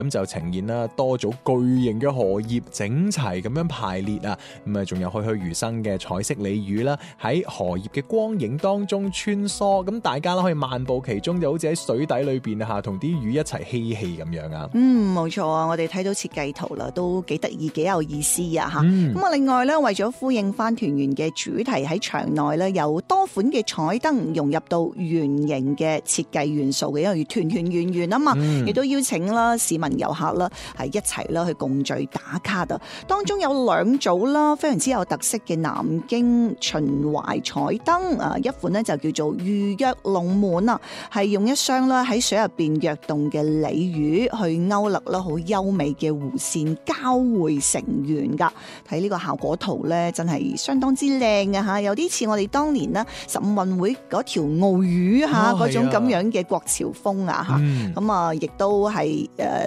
咁就呈現啦多組巨型嘅荷葉整齊咁樣排列啊，咁啊仲有栩栩如生嘅彩色鯉魚啦，喺荷葉嘅光影當中穿梭，咁大家咧可以漫步其中，就好似喺水底裏邊啊，同啲魚一齊嬉戲咁樣啊。 冇錯啊，我哋睇到設計圖啦，都幾得意，幾有意思啊吓。咁另外咧，為咗呼應翻團圓嘅主題，喺場內咧有多款嘅彩燈融入到圓形嘅設計元素嘅，因為團團圓圓啊嘛，亦都邀請啦市民遊客啦係一齊啦去共聚打卡啊。當中有2組啦，非常之有特色嘅南京秦淮彩燈啊，一款呢就叫做預約龍門啊，係用一雙啦喺水入邊躍動嘅鯉魚去勾勒啦好優美嘅弧線交匯成圓噶。睇呢個效果圖咧，真係相當之靚啊吓，有啲似我哋當年啦15運會嗰條鰲魚吓嗰種咁樣嘅國潮風啊吓。咁啊，亦都係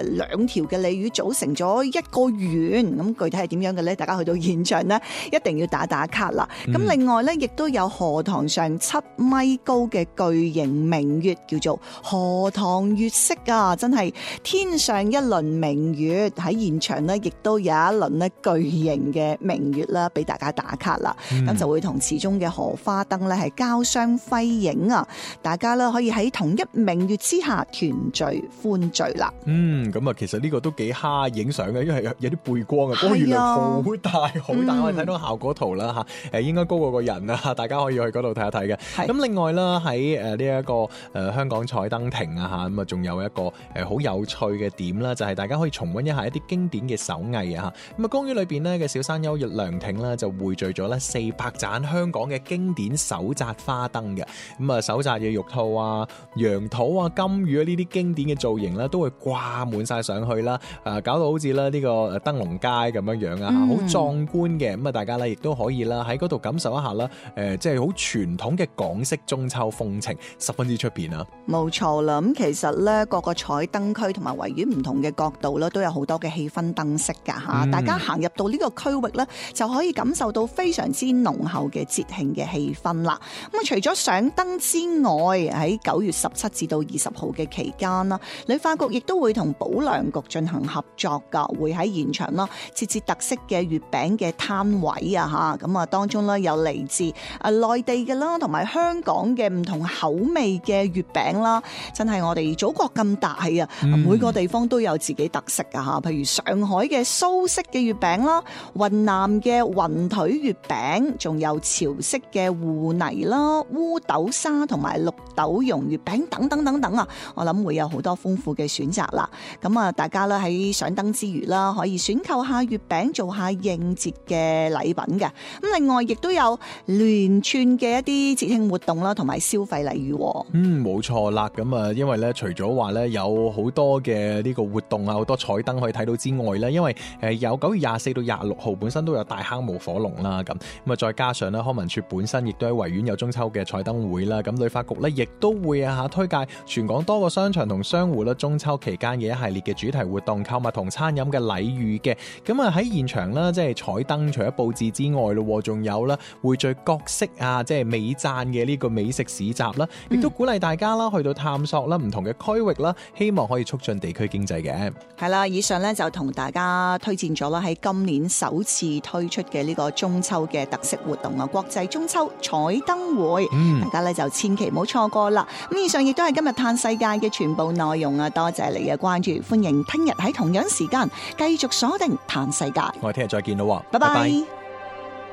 2條嘅鯉魚組成咗一個圓。咁具體係點樣嘅咧？大家去到現場咧，一定要打卡啦。咁另外咧，亦都有荷塘上7米高嘅巨型明月，叫做荷塘月色啊！真係天上一輪明月，喺現場咧，亦都有一輪咧巨型嘅明月啦，俾大家打卡啦。咁就會同池中嘅荷花燈咧係交相輝映啊！大家咧可以喺同一明月之下團聚歡聚啦。 咁啊，其實呢個都幾蝦影相嘅，因為有啲背光啊，嗰個月亮好大好大，我哋睇到效果圖啦嚇，應該高過個人啊，大家可以去嗰度睇一睇嘅。咁另外啦，喺呢一個香港彩燈亭啊嚇，咁啊仲有一個好有趣嘅點啦，就係大家可以重溫一下一啲經典嘅手藝啊嚇。咁啊，公園裏邊呢嘅小山丘涼亭啦，就匯聚咗咧400盞香港嘅經典手紮花燈嘅。咁啊，手紮嘅玉兔啊、楊桃啊、金魚啊呢啲經典嘅造型咧，都會掛滿晒上去啦，搞到好似咧呢個燈籠街咁樣樣啊，好壯觀嘅。咁啊，大家咧亦都可以啦喺嗰度感受一下啦，即係好傳統嘅港式中秋風情，十分之出片啊！ 冇錯啦，咁其實咧各個彩燈區同埋維園唔同嘅角度咧，都有好多嘅氣氛燈飾噶吓，大家行入到呢個區域咧，就可以感受到非常之濃厚嘅節慶嘅氣氛啦。咁啊，除咗上燈之外，喺9月17至到20號嘅期間啦，旅發局亦都會同保良局進行合作噶，會喺現場啦設置特色嘅月餅嘅攤位啊吓，咁啊當中咧有嚟自內地嘅啦，同埋香港嘅唔同口味嘅月餅啦，真係我哋祖國咁大啊，每個地方都有自己特色噶吓，譬如上海嘅蘇式嘅月餅啦，雲南嘅雲腿月餅，仲有潮式嘅芋泥啦、烏豆沙同埋綠豆蓉月餅等等等等啊，我諗會有好多豐富嘅選擇啦。咁啊，大家咧喺上燈之餘啦，可以選購下月餅做下應節嘅禮品嘅。咁另外亦都有連串嘅一啲節慶活動啦，同埋消費禮遇。 冇錯啦。咁啊，因為咧除咗話咧有好多嘅呢個活動啊，好多彩燈可以睇到之外咧，因為有9月24到26號本身都有大坑舞火龍啦，咁啊再加上咧康文署本身亦都喺維園有中秋嘅彩燈會啦，咁旅發局咧亦都會推介全港多個商場同商戶啦中秋期間嘅一系列嘅主題活動、購物同餐飲嘅禮遇嘅。咁啊喺現場啦，即係彩燈除咗佈置之外咯，仲有啦匯聚各式啊，即係美讚嘅呢個美食市集啦，亦都鼓勵大家啦去到探索啦唔同嘅區域啦，希望可以促進地區經濟嘅。 係啦，以上咧就同大家推薦咗啦喺今年首次推出嘅呢個中秋嘅特色活動啊，國際中秋彩燈會，大家咧就千祈唔好錯過啦。咁以上亦都係今日嘆世界嘅全部內容啊，多謝你嘅關注，歡迎聽日喺同樣時間繼續鎖定嘆世界。 我哋聽日再見咯， 拜拜。